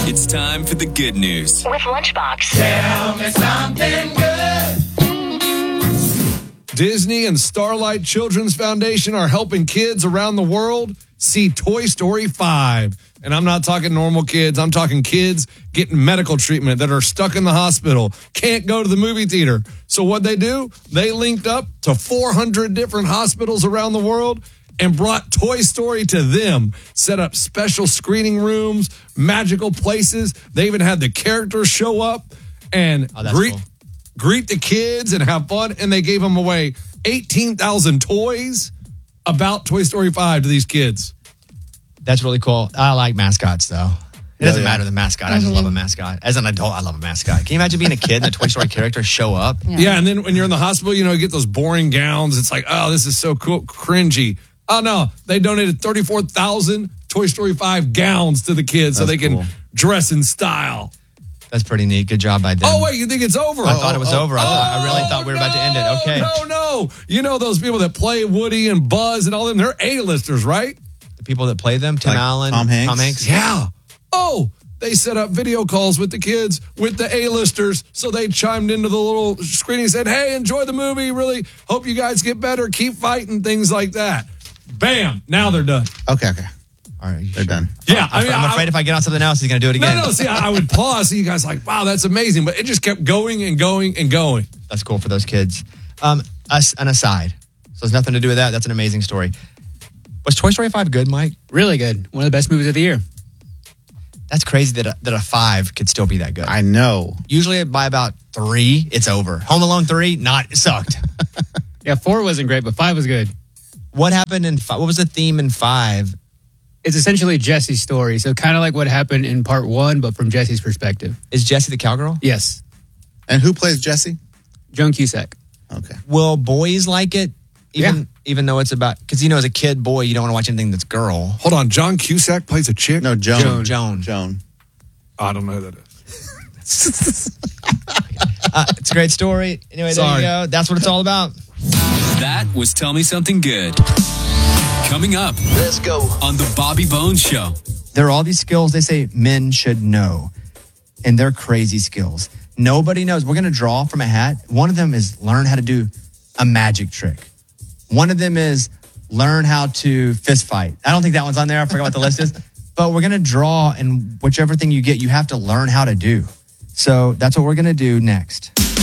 It's time for the good news. With Lunchbox. Tell me something good. Disney and Starlight Children's Foundation are helping kids around the world see Toy Story 5. And I'm not talking normal kids. I'm talking kids getting medical treatment that are stuck in the hospital, can't go to the movie theater. So what they do, they linked up to 400 different hospitals around the world and brought Toy Story to them, set up special screening rooms, magical places. They even had the characters show up and greet the kids and have fun. And they gave them away 18,000 toys about Toy Story 5 to these kids. That's really cool. I like mascots, though. It doesn't matter the mascot. I just love a mascot. As an adult, I love a mascot. Can you imagine being a kid and the Toy Story character show up? Yeah, and then when you're in the hospital, you get those boring gowns. It's like, oh, this is so cool, cringy. Oh, no. They donated 34,000 Toy Story 5 gowns to the kids so they can dress in style. That's pretty neat. Good job by them. Oh, wait, you think it's over? I thought it was over. I really thought we were about to end it. Okay. No. You know those people that play Woody and Buzz and all them? They're A-listers, right? The people that play them? Tim Allen? Tom Hanks? Yeah. Oh, they set up video calls with the kids, with the A-listers, so they chimed into the little screening and said, hey, enjoy the movie. Really hope you guys get better. Keep fighting, things like that. Bam. Now they're done. Okay. All right. They're done. Yeah. I'm afraid if I get on something else, he's going to do it again. No. See, I would pause. See you guys like, wow, that's amazing. But it just kept going and going and going. That's cool for those kids. An aside. So it's nothing to do with that. That's an amazing story. Was Toy Story 5 good, Mike? Really good. One of the best movies of the year. That's crazy that a 5 could still be that good. I know. Usually by about 3, it's over. Home Alone 3, it sucked. Yeah, 4 wasn't great, but 5 was good. What happened in 5? What was the theme in 5? It's essentially Jesse's story. So kind of like what happened in part 1, but from Jesse's perspective. Is Jessie the cowgirl? Yes. And who plays Jesse? Joan Cusack. Okay. Will boys like it? Even though it's about, because as a kid boy, you don't want to watch anything that's girl. Hold on, John Cusack plays a chick? No, Joan. Joan. I don't know who that is. It's a great story. Anyway, there you go. That's what it's all about. That was Tell Me Something Good. Coming up. Let's go. On the Bobby Bones Show. There are all these skills they say men should know, and they're crazy skills. Nobody knows. We're going to draw from a hat. One of them is learn how to do a magic trick. One of them is learn how to fist fight. I don't think that one's on there. I forgot what the list is. But we're going to draw, and whichever thing you get, you have to learn how to do. So that's what we're going to do next.